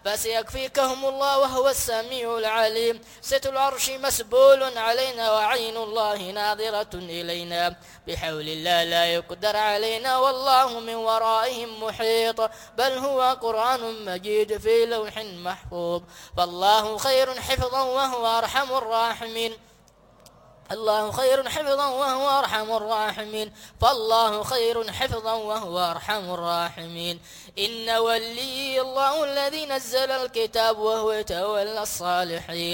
فسيكفيكهم الله وهو السميع العليم. ست العرش مسبول علينا وعين الله ناظرة إلينا، بحول الله لا يقدر علينا والله من ورائهم محيط، بل هو قرآن مجيد في لوح محفوظ. فالله خير حفظا وهو أرحم الراحمين. الله خير حفظا وهو أرحم الراحمين. فالله خير حفظا وهو أرحم الراحمين. إن ولي الله الذي نزل الكتاب وهو يتولى الصالحين.